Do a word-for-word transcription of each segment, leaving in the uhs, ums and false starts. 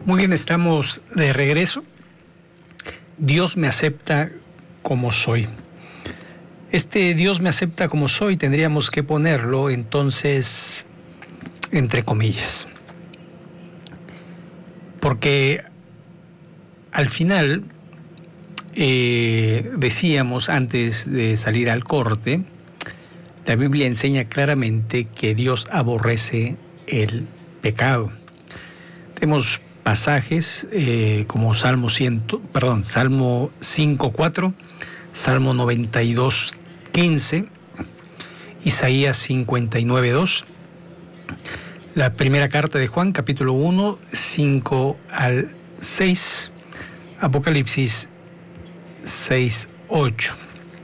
Muy bien, estamos de regreso. Dios me acepta como soy. Este Dios me acepta como soy tendríamos que ponerlo entonces entre comillas. Porque al final eh, decíamos antes de salir al corte, la Biblia enseña claramente que Dios aborrece el pecado. Tenemos pasajes eh, como Salmo cien, perdón, Salmo cinco cuatro, Salmo noventa y dos quince, Isaías cincuenta y nueve dos, la primera carta de Juan, capítulo uno, cinco al seis, Apocalipsis seis ocho.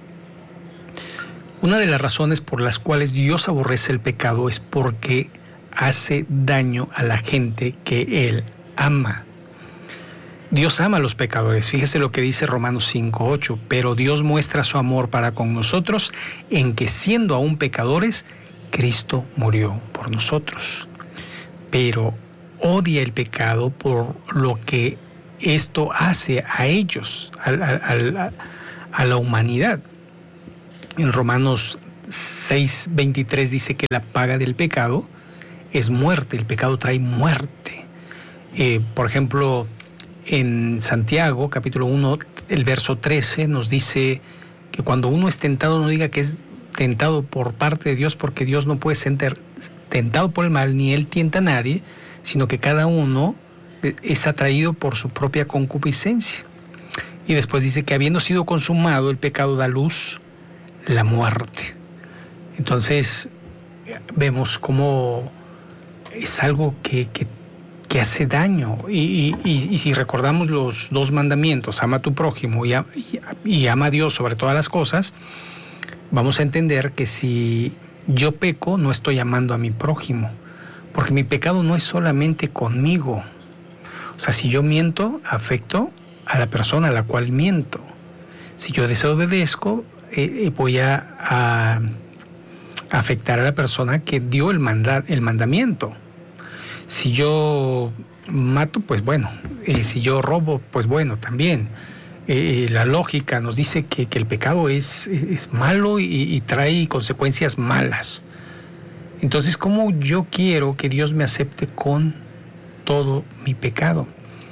Una de las razones por las cuales Dios aborrece el pecado es porque hace daño a la gente que Él ama. Dios ama a los pecadores. Fíjese lo que dice Romanos cinco ocho. Pero Dios muestra su amor para con nosotros en que siendo aún pecadores, Cristo murió por nosotros. Pero odia el pecado por lo que esto hace a ellos, a, a, a, a la humanidad. En Romanos seis veintitrés dice que la paga del pecado es muerte. El pecado trae muerte. Eh, por ejemplo, en Santiago, capítulo uno, el verso trece, nos dice que cuando uno es tentado, no diga que es tentado por parte de Dios, porque Dios no puede ser tentado por el mal, ni Él tienta a nadie, sino que cada uno es atraído por su propia concupiscencia. Y después dice que habiendo sido consumado, el pecado da luz la muerte. Entonces, vemos cómo es algo que, que que hace daño, y, y, y si recordamos los dos mandamientos, ama a tu prójimo y, a, y, y ama a Dios sobre todas las cosas, vamos a entender que si yo peco, no estoy amando a mi prójimo, porque mi pecado no es solamente conmigo. O sea, si yo miento, afecto a la persona a la cual miento. Si yo desobedezco, eh, voy a, a afectar a la persona que dio el, manda, el mandamiento. Si yo mato, pues bueno. Eh, si yo robo, pues bueno, también. Eh, la lógica nos dice que, que el pecado es, es malo y, y trae consecuencias malas. Entonces, ¿cómo yo quiero que Dios me acepte con todo mi pecado?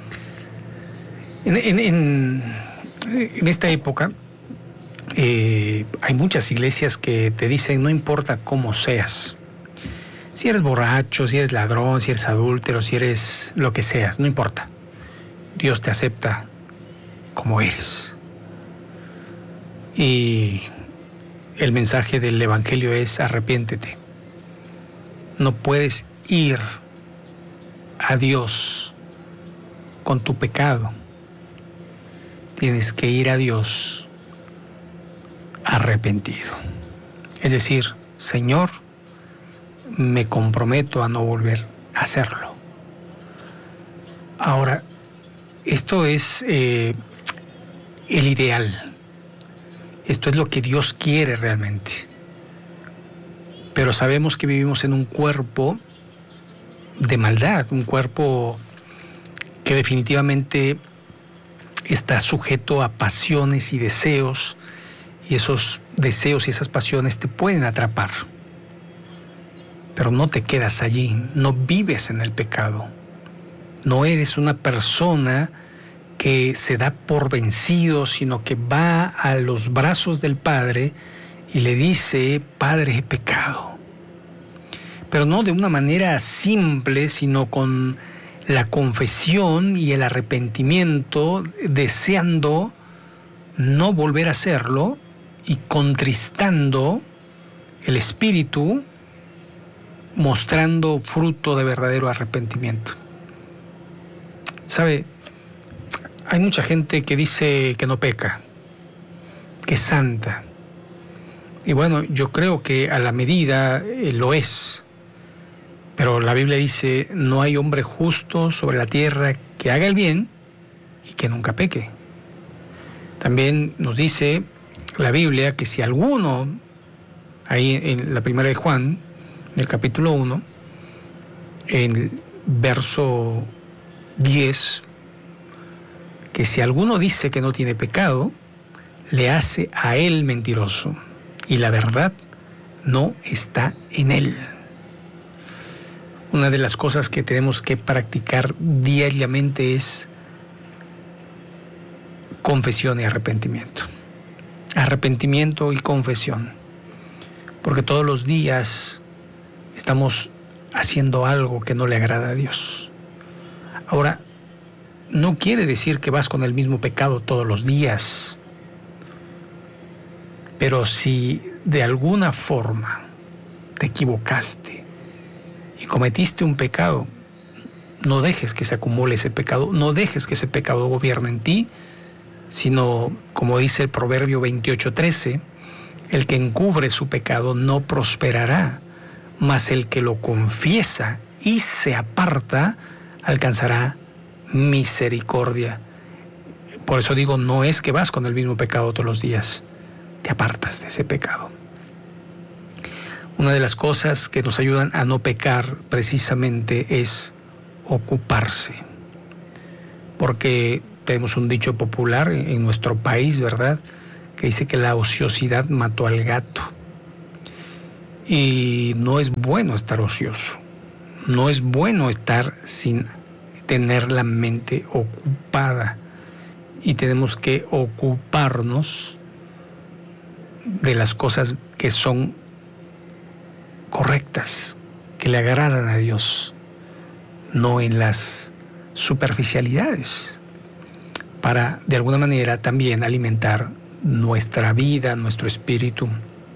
En, en, en, en esta época eh, hay muchas iglesias que te dicen, no importa cómo seas. Si eres borracho, si eres ladrón, si eres adúltero, si eres lo que seas, no importa. Dios te acepta como eres. Y el mensaje del Evangelio es arrepiéntete. No puedes ir a Dios con tu pecado. Tienes que ir a Dios arrepentido. Es decir, Señor, me comprometo a no volver a hacerlo. Ahora, esto es eh, el ideal. Esto es lo que Dios quiere realmente. Pero sabemos que vivimos en un cuerpo de maldad, un cuerpo que definitivamente está sujeto a pasiones y deseos, y esos deseos y esas pasiones te pueden atrapar. Pero no te quedas allí, no vives en el pecado. No eres una persona que se da por vencido, sino que va a los brazos del Padre y le dice, Padre, he pecado. Pero no de una manera simple, sino con la confesión y el arrepentimiento, deseando no volver a hacerlo y contristando el espíritu, mostrando fruto de verdadero arrepentimiento. ¿Sabe? Hay mucha gente que dice que no peca, que es santa. Y bueno, yo creo que a la medida eh, lo es. Pero la Biblia dice, no hay hombre justo sobre la tierra que haga el bien y que nunca peque. También nos dice la Biblia que si alguno, ahí en la primera de Juan, en el capítulo uno, en el verso diez, que si alguno dice que no tiene pecado, le hace a él mentiroso, y la verdad no está en él. Una de las cosas que tenemos que practicar diariamente es confesión y arrepentimiento. Arrepentimiento y confesión. Porque todos los días estamos haciendo algo que no le agrada a Dios. Ahora, no quiere decir que vas con el mismo pecado todos los días. Pero si de alguna forma te equivocaste y cometiste un pecado, no dejes que se acumule ese pecado, no dejes que ese pecado gobierne en ti, sino, como dice el Proverbio veintiocho trece, el que encubre su pecado no prosperará, mas el que lo confiesa y se aparta alcanzará misericordia. Por eso digo, no es que vas con el mismo pecado todos los días, te apartas de ese pecado. Una de las cosas que nos ayudan a no pecar precisamente es ocuparse, porque tenemos un dicho popular en nuestro país, ¿verdad?, que dice que la ociosidad mató al gato. Y no es bueno estar ocioso, no es bueno estar sin tener la mente ocupada, y tenemos que ocuparnos de las cosas que son correctas, que le agradan a Dios, no en las superficialidades, para de alguna manera también alimentar nuestra vida, nuestro espíritu.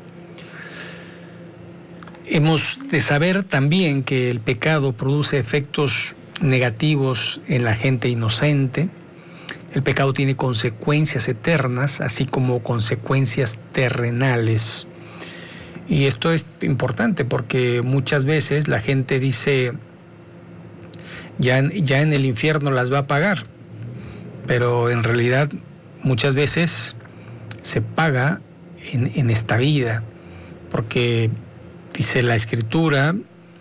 Hemos de saber también que el pecado produce efectos negativos en la gente inocente. El pecado tiene consecuencias eternas, así como consecuencias terrenales. Y esto es importante porque muchas veces la gente dice, ya en, ya en el infierno las va a pagar, pero en realidad muchas veces se paga en, en esta vida, porque dice la Escritura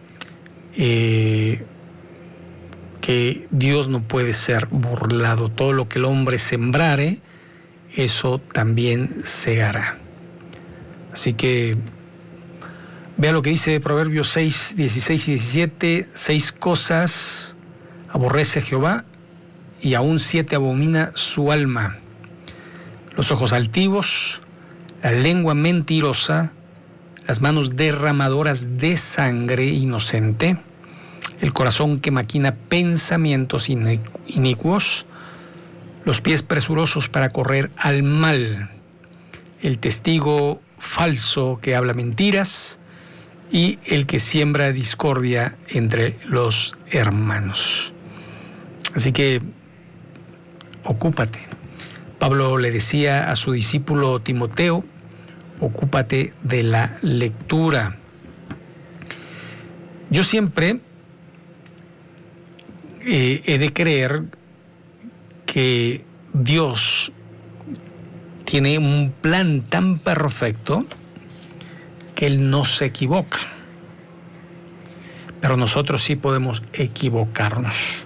eh, que Dios no puede ser burlado. Todo lo que el hombre sembrare, eso también segará. Así que vea lo que dice Proverbios seis, dieciséis y diecisiete. Seis cosas aborrece Jehová, y aún siete abomina su alma: los ojos altivos, la lengua mentirosa, las manos derramadoras de sangre inocente, el corazón que maquina pensamientos inicuos, los pies presurosos para correr al mal, el testigo falso que habla mentiras, y el que siembra discordia entre los hermanos. Así que ocúpate. Pablo le decía a su discípulo Timoteo, ocúpate de la lectura. Yo siempre eh, he de creer que Dios tiene un plan tan perfecto que Él no se equivoca. Pero nosotros sí podemos equivocarnos.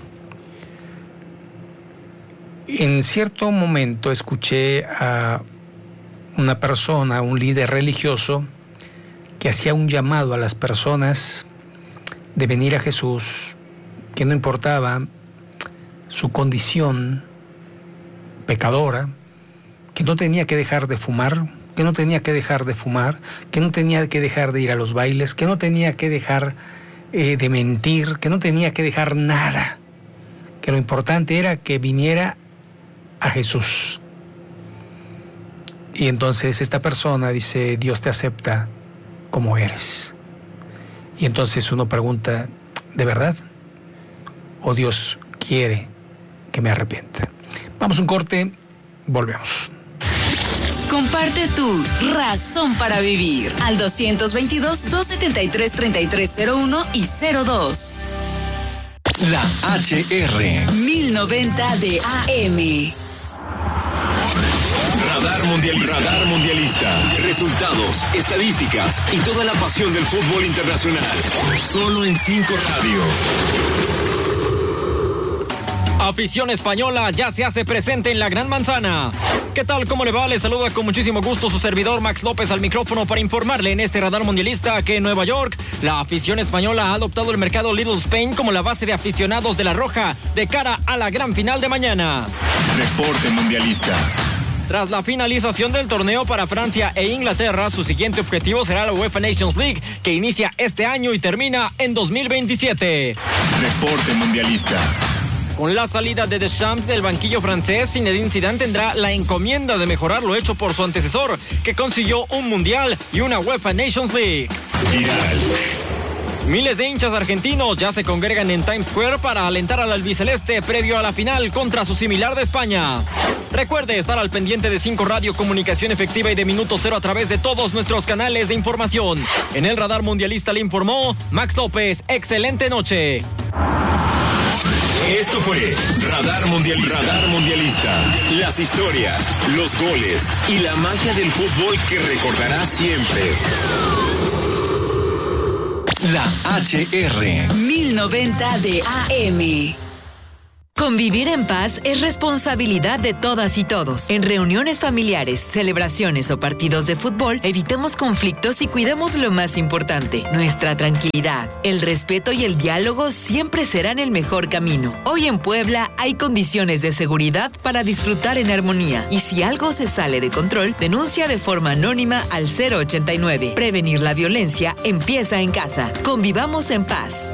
En cierto momento escuché a una persona, un líder religioso, que hacía un llamado a las personas de venir a Jesús, que no importaba su condición pecadora, que no tenía que dejar de fumar, que no tenía que dejar de fumar, que no tenía que dejar de ir a los bailes, que no tenía que dejar eh, de mentir, que no tenía que dejar nada, que lo importante era que viniera a Jesús. Y entonces esta persona dice, Dios te acepta como eres. Y entonces uno pregunta, ¿de verdad? ¿O Dios quiere que me arrepienta? Vamos a un corte, volvemos. Comparte tu razón para vivir al dos veintidós, doscientos setenta y tres, treinta y tres cero uno y cero dos. La H R mil noventa de A M. Radar Mundialista. Radar Mundialista. Resultados, estadísticas y toda la pasión del fútbol internacional. Solo en cinco Radio. Afición española ya se hace presente en la Gran Manzana. ¿Qué tal? ¿Cómo le va? Le saluda con muchísimo gusto su servidor Max López al micrófono para informarle en este radar mundialista que en Nueva York la afición española ha adoptado el mercado Little Spain como la base de aficionados de la Roja de cara a la gran final de mañana. Deporte mundialista. Tras la finalización del torneo para Francia e Inglaterra, su siguiente objetivo será la UEFA Nations League, que inicia este año y termina en dos mil veintisiete. Deporte mundialista. Con la salida de Deschamps del banquillo francés, Zinedine Zidane tendrá la encomienda de mejorar lo hecho por su antecesor, que consiguió un Mundial y una UEFA Nations League. Viral. Miles de hinchas argentinos ya se congregan en Times Square para alentar al albiceleste previo a la final contra su similar de España. Recuerde estar al pendiente de cinco Radio, comunicación efectiva y de Minuto Cero a través de todos nuestros canales de información. En el radar mundialista le informó Max López. Excelente noche. Esto fue Radar Mundialista. Radar Mundialista. Las historias, los goles y la magia del fútbol que recordarás siempre. La H R. mil noventa de A M. Convivir en paz es responsabilidad de todas y todos. En reuniones familiares, celebraciones o partidos de fútbol, evitemos conflictos y cuidemos lo más importante, nuestra tranquilidad. El respeto y el diálogo siempre serán el mejor camino. Hoy en Puebla hay condiciones de seguridad para disfrutar en armonía. Y si algo se sale de control, denuncia de forma anónima al cero ochenta y nueve. Prevenir la violencia empieza en casa. Convivamos en paz.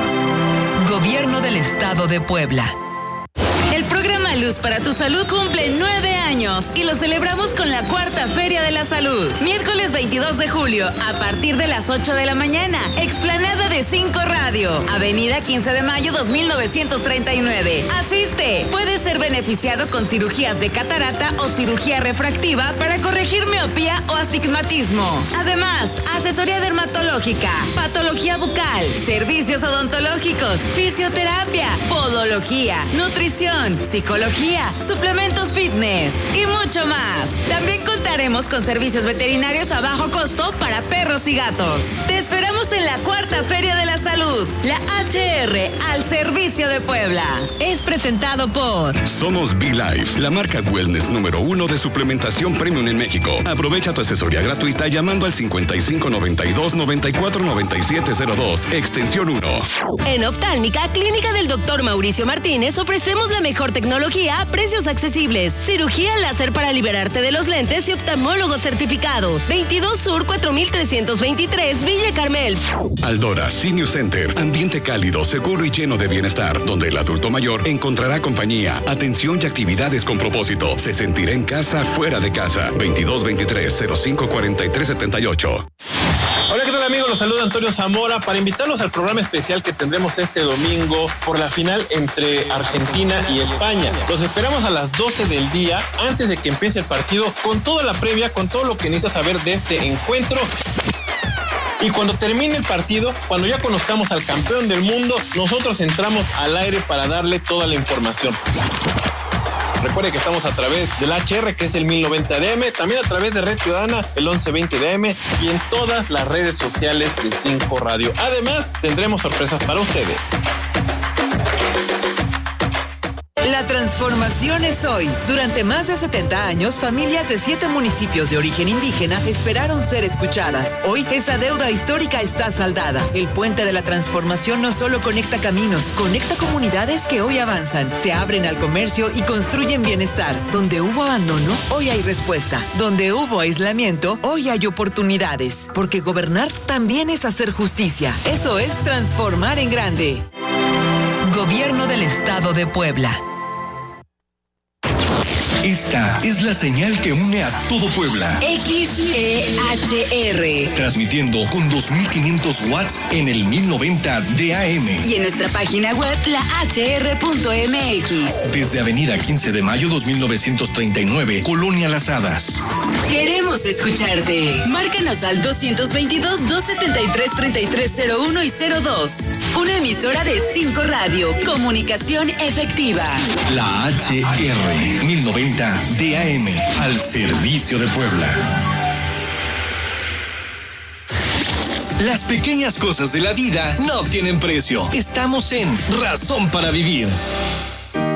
Gobierno del Estado de Puebla. El programa Luz para tu Salud cumple nueve años y lo celebramos con la cuarta Feria de la Salud. Miércoles veintidós de julio, a partir de las ocho de la mañana, explanada de cinco Radio, Avenida quince de mayo dos mil novecientos treinta y nueve. Asiste. Puedes ser beneficiado con cirugías de catarata o cirugía refractiva para corregir miopía o astigmatismo. Además, asesoría dermatológica, patología bucal, servicios odontológicos, fisioterapia, podología, nutrición, psicología, suplementos fitness y mucho más. También contaremos con servicios veterinarios a bajo costo para perros y gatos. Te esperamos en la cuarta Feria de la Salud, la H R al servicio de Puebla. Es presentado por Somos B-Life, la marca wellness número uno de suplementación premium en México. Aprovecha tu asesoría gratuita llamando al cincuenta y cinco noventa y dos noventa y cuatro noventa y siete cero dos, extensión uno. En Oftálmica, Clínica del doctor Mauricio Martínez, ofrecemos la mejor tecnología a precios accesibles. Cirugía láser para liberarte de los lentes y oftalmólogos certificados. veintidós Sur cuatro mil trescientos veintitrés, Villa Carmel. Aldora Senior Center, ambiente cálido, seguro y lleno de bienestar, donde el adulto mayor encontrará compañía, atención y actividades con propósito. Se sentirá en casa, fuera de casa. veintidós veintitrés cero cinco cuarenta y tres setenta y ocho. Hola, ¿qué tal amigos? Los saluda Antonio Zamora para invitarlos al programa especial que tendremos este domingo por la final entre Argentina y España. Los esperamos a las doce del día, antes de que empiece el partido, con toda la previa, con todo lo que necesitas saber de este encuentro. Y cuando termine el partido, cuando ya conozcamos al campeón del mundo, nosotros entramos al aire para darle toda la información. Recuerde que estamos a través del H R, que es el mil noventa de A M, también a través de Red Ciudadana, el once veinte de A M, y en todas las redes sociales de cinco Radio. Además, tendremos sorpresas para ustedes. La transformación es hoy. Durante más de setenta años, familias de siete municipios de origen indígena esperaron ser escuchadas. Hoy, esa deuda histórica está saldada. El puente de la transformación no solo conecta caminos, conecta comunidades que hoy avanzan, se abren al comercio y construyen bienestar. Donde hubo abandono, hoy hay respuesta. Donde hubo aislamiento, hoy hay oportunidades. Porque gobernar también es hacer justicia. Eso es transformar en grande. Gobierno del Estado de Puebla. Esta es la señal que une a todo Puebla. X E H R. Transmitiendo con dos mil quinientos watts en el mil noventa de A M. Y en nuestra página web, la H R punto M X. Desde Avenida quince de mayo dos mil novecientos treinta y nueve, Colonia Las Hadas. Queremos escucharte. Márcanos al doscientos veintidós, doscientos setenta y tres, treinta y tres cero uno y cero dos. Una emisora de cinco Radio. Comunicación efectiva. La H R mil noventa de A M, al servicio de Puebla. Las pequeñas cosas de la vida no tienen precio. Estamos en Razón para Vivir.